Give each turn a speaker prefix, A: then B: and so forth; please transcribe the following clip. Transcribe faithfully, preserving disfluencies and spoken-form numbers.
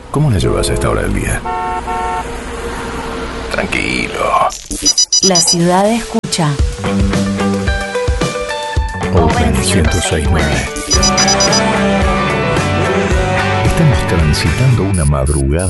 A: ¿Cómo la llevas a esta hora del día? Tranquilo.
B: La ciudad escucha.
A: Open ciento seis punto nueve. Estamos transitando una madrugada